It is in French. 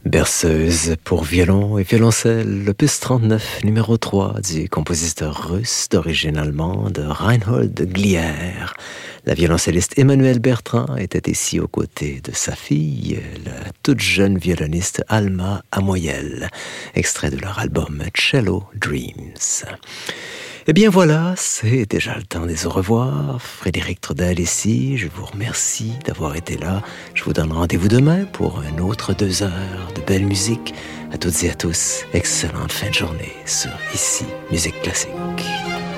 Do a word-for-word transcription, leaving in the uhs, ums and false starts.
Berceuse pour violon et violoncelle, l'opus trente-neuf, numéro trois du compositeur russe d'origine allemande Reinhold Glier. La violoncelliste Emmanuelle Bertrand était ici aux côtés de sa fille, la toute jeune violoniste Alma Amoyel, extrait de leur album Cello Dreams. Eh bien voilà, c'est déjà le temps des au revoir. Frédéric Trudel ici, je vous remercie d'avoir été là. Je vous donne rendez-vous demain pour une autre deux heures de belle musique. À toutes et à tous, excellente fin de journée sur Ici Musique Classique.